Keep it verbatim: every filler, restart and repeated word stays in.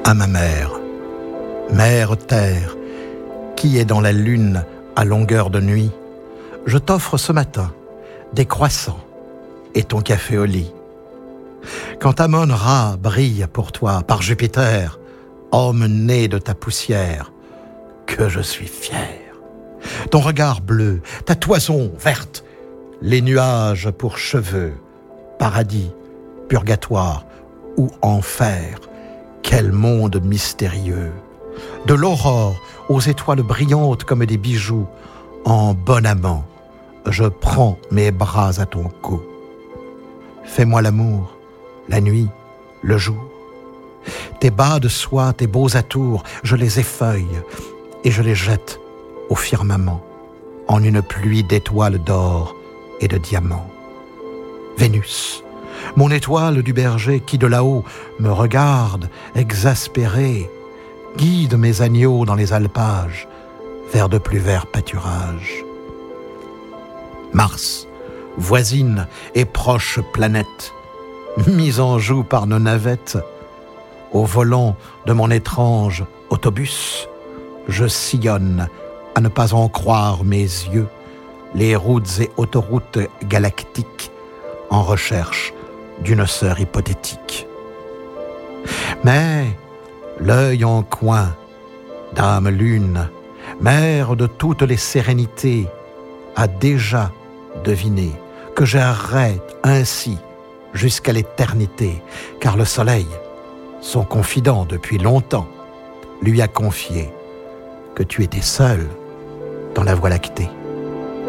À ma mère, mère terre, qui est dans la lune à longueur de nuit, je t'offre ce matin des croissants et ton café au lit. Quand Amon-Ra brille pour toi par Jupiter, homme né de ta poussière, que je suis fier. Ton regard bleu, ta toison verte, les nuages pour cheveux, paradis, purgatoire ou enfer, quel monde mystérieux. De l'aurore aux étoiles brillantes comme des bijoux, en bon amant, je prends mes bras à ton cou. Fais-moi l'amour, la nuit, le jour. Tes bas de soie, tes beaux atours, je les effeuille et je les jette au firmament en une pluie d'étoiles d'or et de diamants. Vénus, mon étoile du berger qui de là-haut me regarde exaspéré, guide mes agneaux dans les alpages vers de plus verts pâturages. Mars, voisine et proche planète, mise en joue par nos navettes, au volant de mon étrange autobus, je sillonne, à ne pas en croire mes yeux, les routes et autoroutes galactiques en recherche d'une sœur hypothétique. Mais l'œil en coin, dame lune, mère de toutes les sérénités, a déjà deviné que j'errais ainsi jusqu'à l'éternité, car le soleil, son confident depuis longtemps, lui a confié que tu étais seul dans la Voie lactée.